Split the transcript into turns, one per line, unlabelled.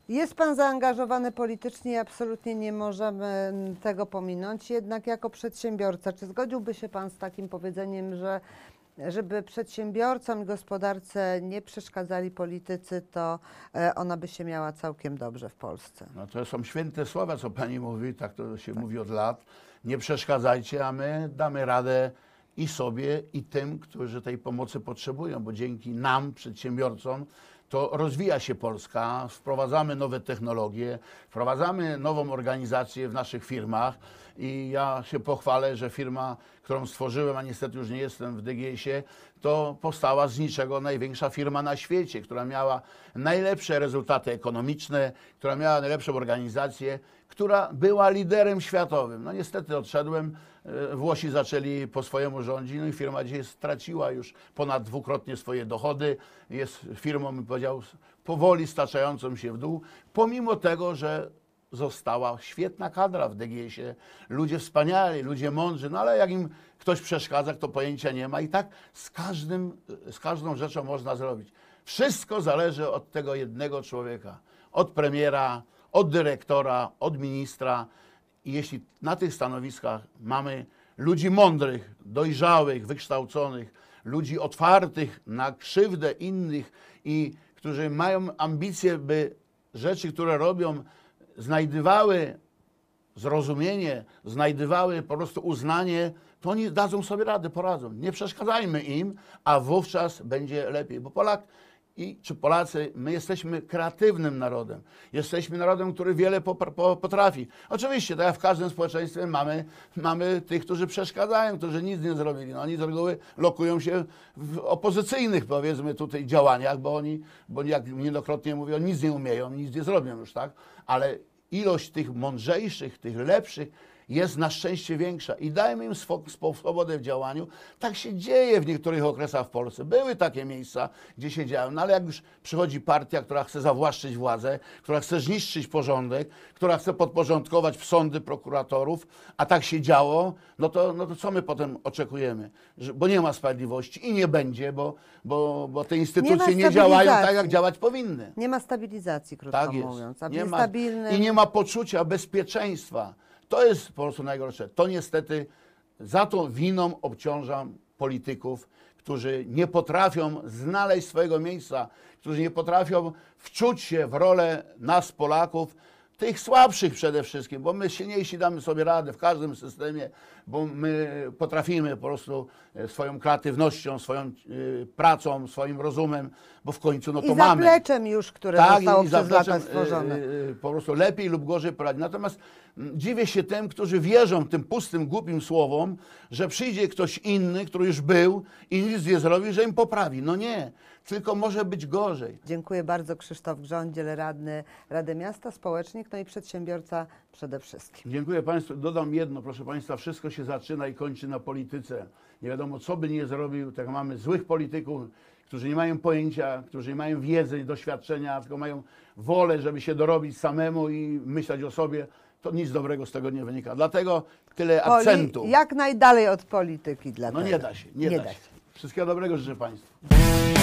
Jest pan zaangażowany politycznie i absolutnie nie możemy tego pominąć. Jednak jako przedsiębiorca, czy zgodziłby się pan z takim powiedzeniem, że żeby przedsiębiorcom i gospodarce nie przeszkadzali politycy, to ona by się miała całkiem dobrze w Polsce?
No to są święte słowa, co pani mówi, tak to się mówi od lat. Nie przeszkadzajcie, a my damy radę i sobie, i tym, którzy tej pomocy potrzebują, bo dzięki nam, przedsiębiorcom, to rozwija się Polska, wprowadzamy nowe technologie, wprowadzamy nową organizację w naszych firmach i ja się pochwalę, że firma, którą stworzyłem, a niestety już nie jestem w DGS-ie, to powstała z niczego największa firma na świecie, która miała najlepsze rezultaty ekonomiczne, która miała najlepszą organizację, która była liderem światowym. No niestety odszedłem, Włosi zaczęli po swojemu rządzić, no i firma dzisiaj straciła już ponad dwukrotnie swoje dochody. Jest firmą, bym powiedział, powoli staczającą się w dół, pomimo tego, że została świetna kadra w DGS-ie, ludzie wspaniali, ludzie mądrzy, no ale jak im ktoś przeszkadza, kto pojęcia nie ma i tak z każdą rzeczą można zrobić. Wszystko zależy od tego jednego człowieka, od premiera, od dyrektora, od ministra. I jeśli na tych stanowiskach mamy ludzi mądrych, dojrzałych, wykształconych, ludzi otwartych na krzywdę innych i którzy mają ambicje, by rzeczy, które robią, znajdywały zrozumienie, znajdywały po prostu uznanie, to oni dadzą sobie radę, poradzą. Nie przeszkadzajmy im, a wówczas będzie lepiej. Bo czy Polacy, my jesteśmy kreatywnym narodem. Jesteśmy narodem, który wiele potrafi. Oczywiście, tak jak w każdym społeczeństwie mamy tych, którzy przeszkadzają, którzy nic nie zrobili. No, oni z reguły lokują się w opozycyjnych, powiedzmy, tutaj działaniach, bo jak niejednokrotnie mówią, nic nie umieją, nic nie zrobią już, tak? Ale ilość tych mądrzejszych, tych lepszych jest na szczęście większa i dajmy im swobodę w działaniu. Tak się dzieje w niektórych okresach w Polsce. Były takie miejsca, gdzie się działo, no ale jak już przychodzi partia, która chce zawłaszczyć władzę, która chce zniszczyć porządek, która chce podporządkować w sądy prokuratorów, a tak się działo, no to co my potem oczekujemy? Bo nie ma sprawiedliwości i nie będzie, bo te instytucje nie działają tak, jak działać powinny.
Nie ma stabilizacji, krótko
Tak jest.
mówiąc. A w
Nie ma,
niestabilnym...
I nie ma poczucia bezpieczeństwa. To jest po prostu najgorsze. To niestety za tą winą obciążam polityków, którzy nie potrafią znaleźć swojego miejsca, którzy nie potrafią wczuć się w rolę nas, Polaków, tych słabszych przede wszystkim, bo my silniejsi damy sobie radę w każdym systemie, bo my potrafimy po prostu swoją kreatywnością, swoją pracą, swoim rozumem, bo w końcu no to mamy.
I zapleczem już, które zostało przez lata stworzone.
Po prostu lepiej lub gorzej poradzi. Natomiast dziwię się tym, którzy wierzą tym pustym, głupim słowom, że przyjdzie ktoś inny, który już był i nic nie zrobi, że im poprawi. No nie, tylko może być gorzej.
Dziękuję bardzo. Krzysztof Grządziel, radny Rady Miasta, społecznik, no i przedsiębiorca przede wszystkim.
Dziękuję Państwu. Dodam jedno, proszę Państwa, wszystko się zaczyna i kończy na polityce. Nie wiadomo, co by nie zrobił, tak mamy złych polityków, którzy nie mają pojęcia, którzy nie mają wiedzy i doświadczenia, tylko mają wolę, żeby się dorobić samemu i myśleć o sobie, to nic dobrego z tego nie wynika. Dlatego tyle akcentu.
Jak najdalej od polityki.
No nie da się, nie da się. Wszystkiego dobrego życzę Państwu.